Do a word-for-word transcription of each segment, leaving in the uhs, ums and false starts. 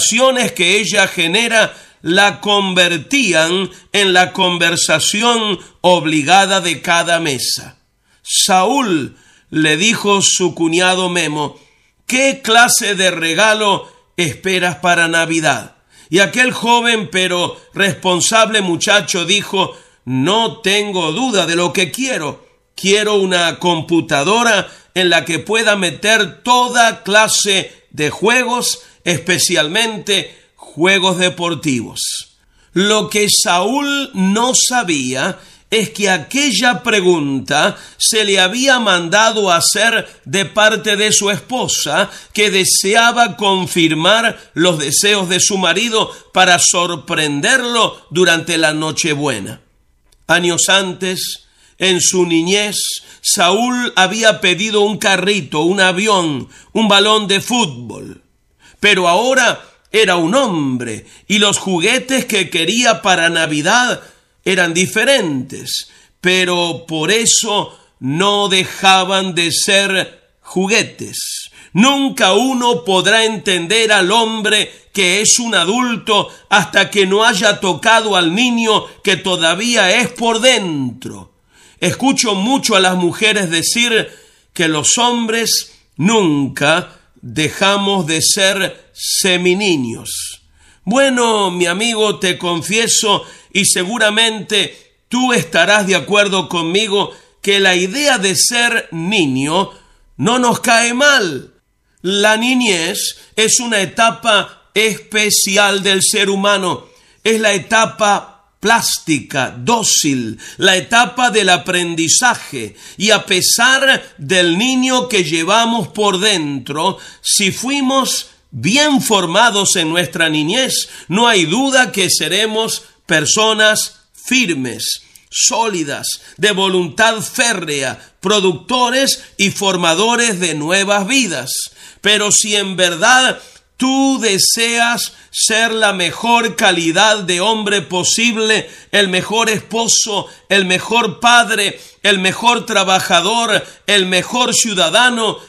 conversaciones que ella genera la convertían en la conversación obligada de cada mesa. Saúl le dijo su cuñado Memo: ¿qué clase de regalo esperas para Navidad? Y aquel joven pero responsable muchacho dijo: no tengo duda de lo que quiero. Quiero una computadora en la que pueda meter toda clase de juegos, especialmente juegos deportivos. Lo que Saúl no sabía es que aquella pregunta se le había mandado hacer de parte de su esposa, que deseaba confirmar los deseos de su marido para sorprenderlo durante la Nochebuena. Años antes, en su niñez, Saúl había pedido un carrito, un avión, un balón de fútbol. Pero ahora era un hombre y los juguetes que quería para Navidad eran diferentes, pero por eso no dejaban de ser juguetes. Nunca uno podrá entender al hombre que es un adulto hasta que no haya tocado al niño que todavía es por dentro. Escucho mucho a las mujeres decir que los hombres nunca dejamos de ser seminiños. Bueno, mi amigo, te confieso, y seguramente tú estarás de acuerdo conmigo, que la idea de ser niño no nos cae mal. La niñez es una etapa especial del ser humano. Es la etapa plástica, dócil, la etapa del aprendizaje. Y a pesar del niño que llevamos por dentro, si fuimos bien formados en nuestra niñez, no hay duda que seremos personas firmes, sólidas, de voluntad férrea, productores y formadores de nuevas vidas. Pero si en verdad tú deseas ser la mejor calidad de hombre posible, el mejor esposo, el mejor padre, el mejor trabajador, el mejor ciudadano,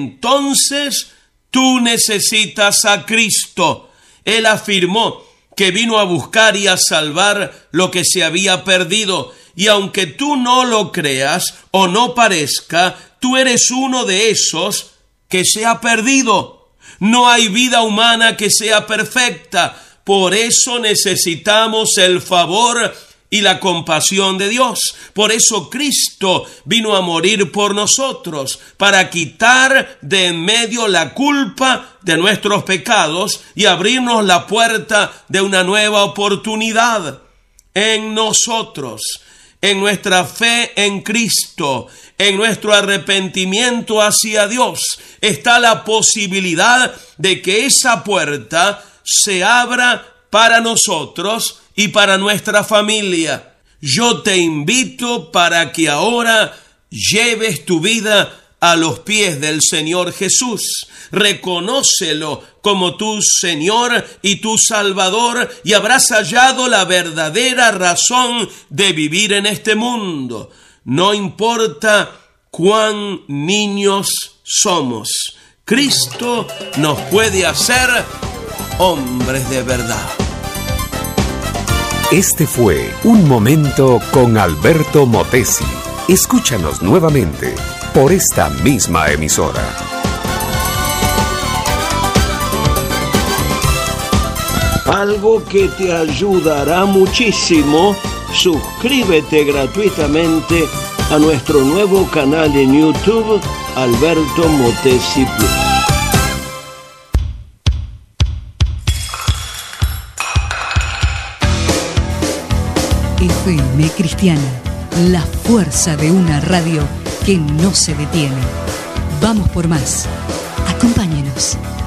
entonces tú necesitas a Cristo. Él afirmó que vino a buscar y a salvar lo que se había perdido. Y aunque tú no lo creas o no parezca, tú eres uno de esos que se ha perdido. No hay vida humana que sea perfecta. Por eso necesitamos el favor y la compasión de Dios. Por eso Cristo vino a morir por nosotros, para quitar de en medio la culpa de nuestros pecados y abrirnos la puerta de una nueva oportunidad. En nosotros, en nuestra fe en Cristo, en nuestro arrepentimiento hacia Dios, está la posibilidad de que esa puerta se abra para nosotros y para nuestra familia. Yo te invito para que ahora lleves tu vida a los pies del Señor Jesús. Reconócelo como tu Señor y tu Salvador, y habrás hallado la verdadera razón de vivir en este mundo. No importa cuán niños somos, Cristo nos puede hacer hombres de verdad. Este fue Un Momento con Alberto Motesi. Escúchanos nuevamente por esta misma emisora. Algo que te ayudará muchísimo: suscríbete gratuitamente a nuestro nuevo canal en YouTube, Alberto Motesi Plus. F M Cristiana, la fuerza de una radio que no se detiene. Vamos por más. Acompáñenos.